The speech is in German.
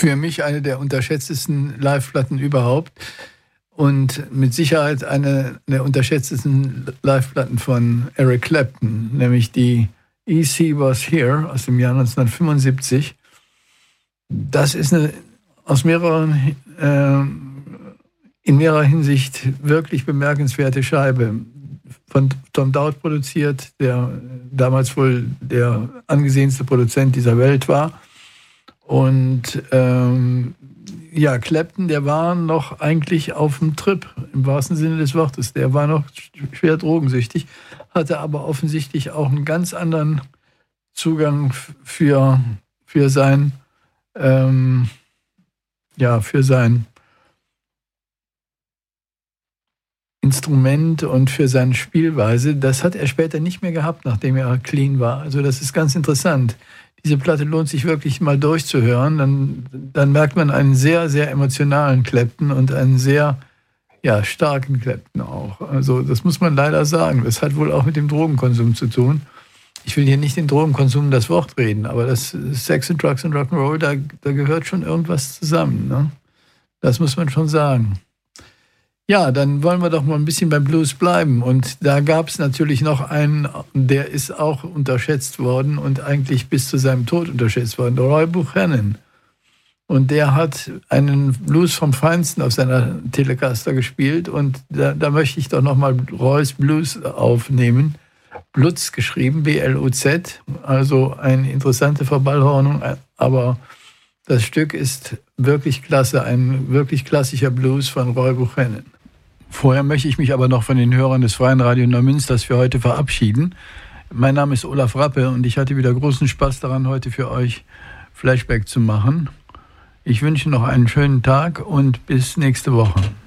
Für mich eine der unterschätztesten Live-Platten überhaupt und mit Sicherheit eine der unterschätztesten Live-Platten von Eric Clapton, nämlich die EC Was Here aus dem Jahr 1975. Das ist eine in mehrerer Hinsicht wirklich bemerkenswerte Scheibe. Von Tom Dowd produziert, der damals wohl der angesehenste Produzent dieser Welt war. Und Clapton, der war noch eigentlich auf dem Trip, im wahrsten Sinne des Wortes. Der war noch schwer drogensüchtig, hatte aber offensichtlich auch einen ganz anderen Zugang für sein Instrument und für seine Spielweise. Das hat er später nicht mehr gehabt, nachdem er clean war. Also das ist ganz interessant. Diese Platte lohnt sich wirklich mal durchzuhören. Dann merkt man einen sehr, sehr emotionalen Clapton und einen sehr starken Clapton auch. Also das muss man leider sagen. Das hat wohl auch mit dem Drogenkonsum zu tun. Ich will hier nicht den Drogenkonsum das Wort reden, aber das Sex and Drugs and Rock'n'Roll, da gehört schon irgendwas zusammen. Ne? Das muss man schon sagen. Ja, dann wollen wir doch mal ein bisschen beim Blues bleiben. Und da gab es natürlich noch einen, der ist auch unterschätzt worden und eigentlich bis zu seinem Tod unterschätzt worden, Roy Buchanan. Und der hat einen Blues vom Feinsten auf seiner Telecaster gespielt. Und da möchte ich doch noch mal Roys Blues aufnehmen. Blutz geschrieben, B-L-U-Z. Also eine interessante Verballhornung, aber das Stück ist wirklich klasse, ein wirklich klassischer Blues von Roy Buchanan. Vorher möchte ich mich aber noch von den Hörern des Freien Radio Neumünsters für heute verabschieden. Mein Name ist Olaf Rappe und ich hatte wieder großen Spaß daran, heute für euch Flashback zu machen. Ich wünsche noch einen schönen Tag und bis nächste Woche.